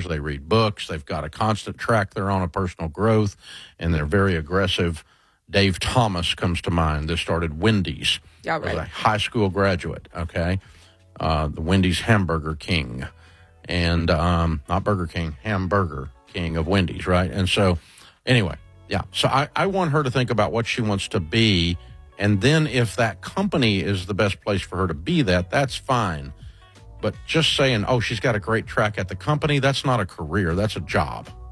seminars, they read books, they've got a constant track they're on of personal growth, and they're very aggressive. Dave Thomas comes to mind. This started Wendy's. Yeah, right. Was a high school graduate, okay? The Wendy's Hamburger King. And not Burger King, Hamburger King of Wendy's, right? And so, anyway, yeah. So I want her to think about what she wants to be, and then if that company is the best place for her to be that's fine. But just saying, oh, she's got a great track at the company, that's not a career, that's a job.